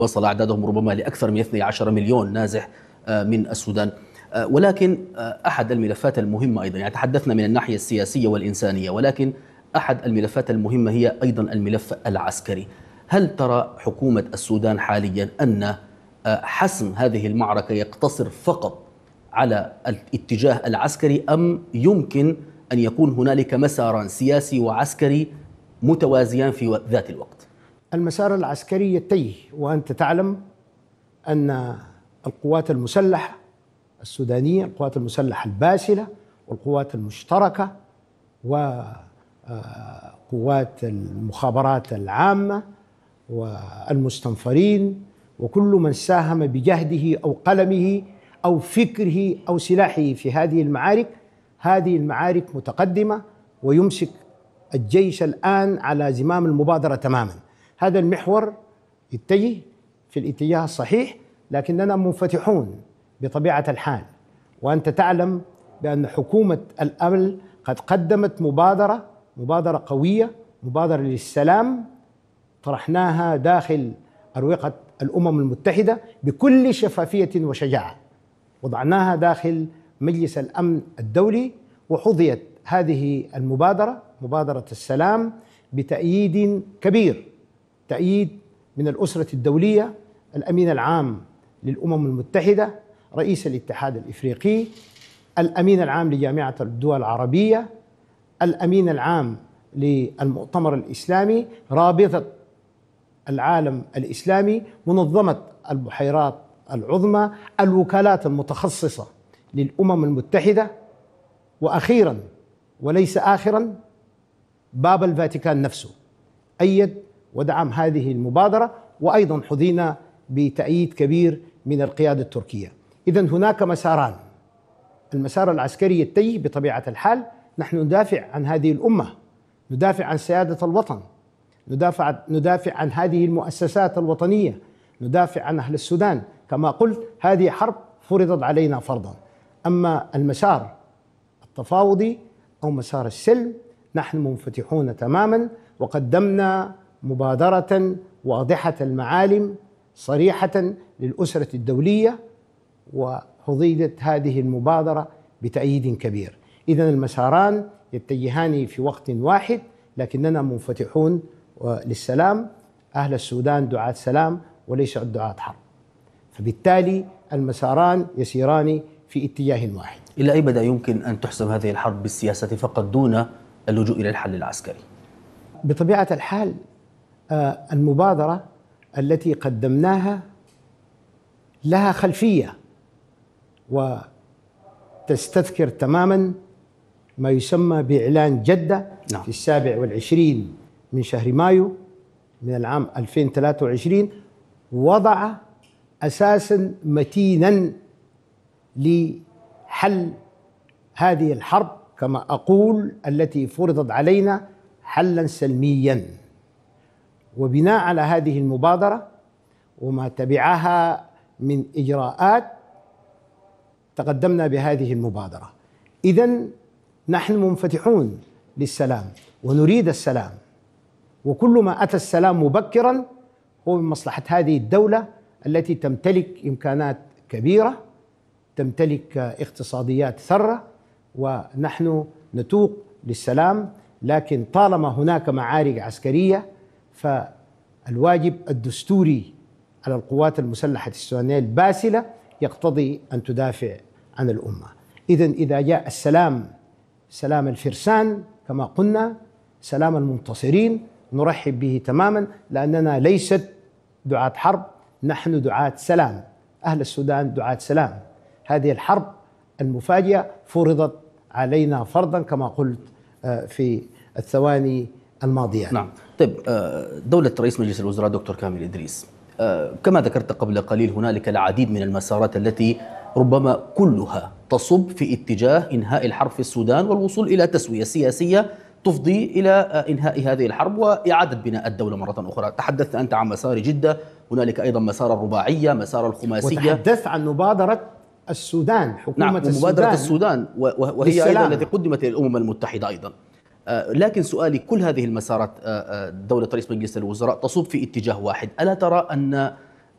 وصل أعدادهم ربما لأكثر من 12 مليون نازح من السودان. ولكن أحد الملفات المهمة أيضا، يعني تحدثنا من الناحية السياسية والإنسانية، ولكن أحد الملفات المهمة هي أيضا الملف العسكري. هل ترى حكومة السودان حاليا أن حسم هذه المعركة يقتصر فقط على الاتجاه العسكري، أم يمكن أن يكون هنالك مساران سياسي وعسكري متوازيان في ذات الوقت؟ المسار العسكري يتجه، وأنت تعلم أن القوات المسلحة السودانية، القوات المسلحة الباسلة والقوات المشتركة وقوات المخابرات العامة والمستنفرين وكل من ساهم بجهده أو قلمه أو فكره أو سلاحه في هذه المعارك. هذه المعارك متقدمة، ويمسك الجيش الآن على زمام المبادرة تماما. هذا المحور يتجه في الاتجاه الصحيح، لكننا منفتحون بطبيعة الحال. وأنت تعلم بأن حكومة الأمل قد قدمت مبادرة قوية، مبادرة للسلام، طرحناها داخل أروقة الأمم المتحدة بكل شفافية وشجاعة، وضعناها داخل مجلس الأمن الدولي، وحظيت هذه المبادرة، مبادرة السلام، بتأييد كبير، تأييد من الأسرة الدولية، الأمين العام للأمم المتحدة، رئيس الاتحاد الإفريقي، الأمين العام لجامعة الدول العربية، الأمين العام للمؤتمر الإسلامي، رابطة العالم الإسلامي، منظمة البحيرات العظمى، الوكالات المتخصصة للأمم المتحدة، وأخيرا وليس آخرا باب الفاتيكان نفسه أيد ودعم هذه المبادرة، وأيضا حظينا بتأييد كبير من القيادة التركية. إذن هناك مساران. المسار العسكري يتجه بطبيعة الحال، نحن ندافع عن هذه الأمة، ندافع عن سيادة الوطن، ندافع عن هذه المؤسسات الوطنية، ندافع عن أهل السودان. كما قلت، هذه حرب فرضت علينا فرضا. أما المسار التفاوضي أو مسار السلم، نحن منفتحون تماما، وقدمنا مبادرة واضحة المعالم صريحة للأسرة الدولية، وحظيت هذه المبادرة بتأييد كبير. إذن المساران يتجهان في وقت واحد، لكننا منفتحون للسلام. أهل السودان دعاة سلام وليس دعاة حرب، فبالتالي المساران يسيران في اتجاه واحد. إلى أي مدى يمكن أن تحسم هذه الحرب بالسياسة فقط دون اللجوء إلى الحل العسكري؟ بطبيعة الحال المبادرة التي قدمناها لها خلفية، وتستذكر تماما ما يسمى بإعلان جدة في 27 من شهر مايو من العام 2023، وضع أساسا متينا لحل هذه الحرب كما أقول التي فرضت علينا حلا سلميا. وبناء على هذه المبادرة وما تبعها من إجراءات تقدمنا بهذه المبادرة. إذن نحن منفتحون للسلام ونريد السلام، وكل ما أتى السلام مبكرا هو من مصلحة هذه الدولة التي تمتلك إمكانات كبيرة، تمتلك اقتصاديات ثرة، ونحن نتوق للسلام. لكن طالما هناك معارك عسكرية، فالواجب الدستوري على القوات المسلحة السودانية الباسلة يقتضي أن تدافع عن الأمة. إذن إذا جاء السلام، سلام الفرسان كما قلنا، سلام المنتصرين، نرحب به تماما، لأننا ليست دعاة حرب، نحن دعاة سلام. أهل السودان دعاة سلام. هذه الحرب المفاجئة فرضت علينا فرضا كما قلت في الثواني الماضية. نعم. طيب، دولة رئيس مجلس الوزراء دكتور كامل إدريس، كما ذكرت قبل قليل هنالك العديد من المسارات التي ربما كلها تصب في اتجاه إنهاء الحرب في السودان والوصول إلى تسوية سياسية تفضي إلى إنهاء هذه الحرب وإعادة بناء الدولة مرة أخرى. تحدثت أنت عن مسار جدة، هنالك أيضا مسار الرباعية، مسار الخماسية، وتحدثت عن مبادرة السودان، حكومة نعم، مبادرة السودان وهي أيضا التي قدمت للأمم المتحدة أيضا. لكن سؤالي، كل هذه المسارات دولة رئيس مجلس الوزراء تصب في اتجاه واحد، ألا ترى أن